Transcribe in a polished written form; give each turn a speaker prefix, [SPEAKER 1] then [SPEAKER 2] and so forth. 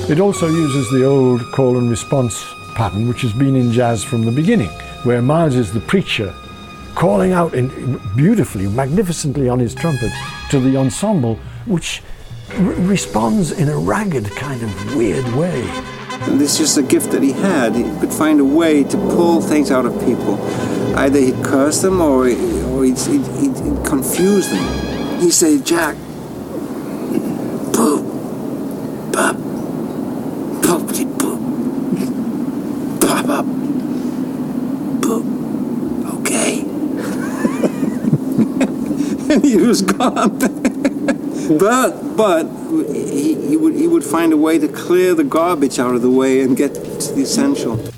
[SPEAKER 1] It also uses the old call and response pattern, which has been in jazz from the beginning, where Miles is the preacher calling out beautifully, magnificently on his trumpet to the ensemble, which responds in a ragged kind of weird way.
[SPEAKER 2] And this is just a gift that he had. He could find a way to pull things out of people. Either he'd curse them or he'd confuse them. He'd say, Jack, poop, pop, poopty poop, pop up, poop, okay. And he was gone. But he would find a way to clear the garbage out of the way and get to the essential.